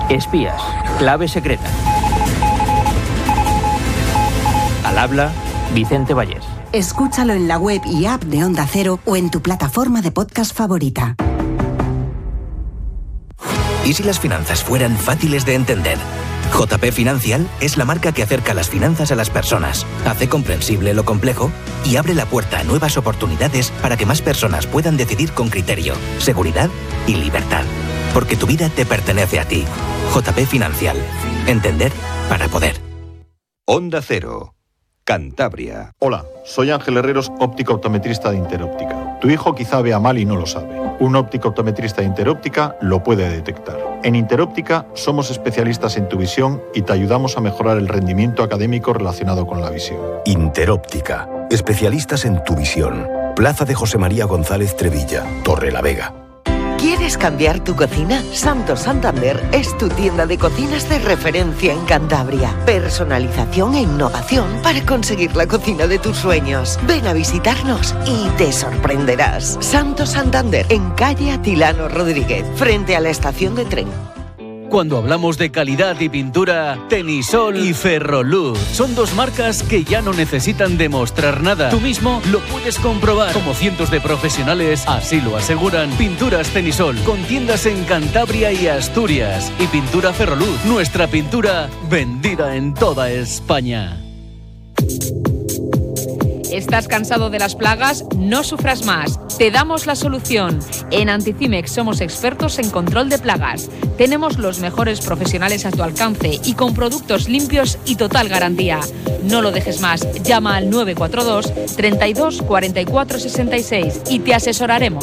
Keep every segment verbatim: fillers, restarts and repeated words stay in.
Espías. Clave secreta. Al habla, Vicente Vallés. Escúchalo en la web y app de Onda Cero o en tu plataforma de podcast favorita. ¿Y si las finanzas fueran fáciles de entender? J P Financial es la marca que acerca las finanzas a las personas, hace comprensible lo complejo y abre la puerta a nuevas oportunidades para que más personas puedan decidir con criterio, seguridad y libertad. Porque tu vida te pertenece a ti. J P Financial. Entender para poder. Onda Cero. Cantabria. Hola, soy Ángel Herreros, óptico optometrista de Interóptica. Tu hijo quizá vea mal y no lo sabe. Un óptico optometrista de Interóptica lo puede detectar. En Interóptica somos especialistas en tu visión y te ayudamos a mejorar el rendimiento académico relacionado con la visión. Interóptica, especialistas en tu visión. Plaza de José María González Trevilla, Torrelavega. ¿Quieres cambiar tu cocina? Santos Santander es tu tienda de cocinas de referencia en Cantabria. Personalización e innovación para conseguir la cocina de tus sueños. Ven a visitarnos y te sorprenderás. Santos Santander, en calle Atilano Rodríguez, frente a la estación de tren. Cuando hablamos de calidad y pintura, Tenisol y Ferroluz son dos marcas que ya no necesitan demostrar nada. Tú mismo lo puedes comprobar, como cientos de profesionales así lo aseguran. Pinturas Tenisol, con tiendas en Cantabria y Asturias. Y pintura Ferroluz, nuestra pintura vendida en toda España. ¿Estás cansado de las plagas? No sufras más. Te damos la solución. En Anticimex somos expertos en control de plagas. Tenemos los mejores profesionales a tu alcance y con productos limpios y total garantía. No lo dejes más. Llama al nueve cuatro dos, treinta y dos, cuarenta y cuatro, sesenta y seis y te asesoraremos.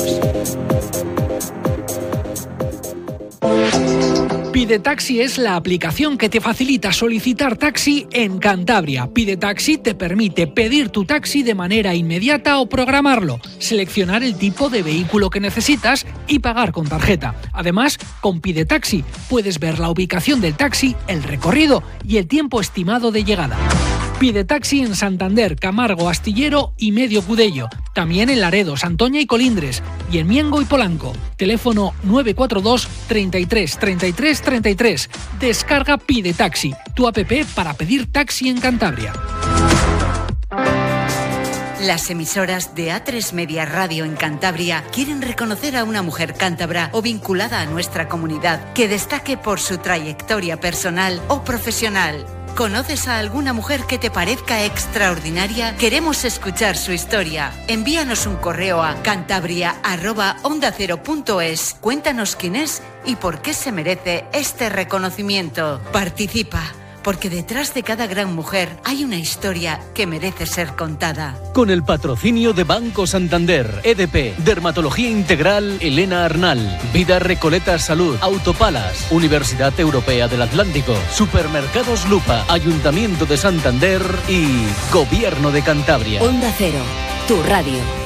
Pide Taxi es la aplicación que te facilita solicitar taxi en Cantabria. Pide Taxi te permite pedir tu taxi de manera inmediata o programarlo, seleccionar el tipo de vehículo que necesitas y pagar con tarjeta. Además, con Pide Taxi puedes ver la ubicación del taxi, el recorrido y el tiempo estimado de llegada. Pide Taxi en Santander, Camargo, Astillero y Medio Cudello. También en Laredo, Santoña y Colindres. Y en Miengo y Polanco. Teléfono nueve cuatro dos, treinta y tres, treinta y tres, treinta y tres. Descarga Pide Taxi, tu app para pedir taxi en Cantabria. Las emisoras de A tres Media Radio en Cantabria quieren reconocer a una mujer cántabra o vinculada a nuestra comunidad que destaque por su trayectoria personal o profesional. ¿Conoces a alguna mujer que te parezca extraordinaria? Queremos escuchar su historia. Envíanos un correo a cantabria arroba onda cero punto es. Cuéntanos quién es y por qué se merece este reconocimiento. Participa, porque detrás de cada gran mujer hay una historia que merece ser contada. Con el patrocinio de Banco Santander, E D P, Dermatología Integral Elena Arnal, Vida Recoleta Salud, Autopalas, Universidad Europea del Atlántico, Supermercados Lupa, Ayuntamiento de Santander y Gobierno de Cantabria. Onda Cero, tu radio.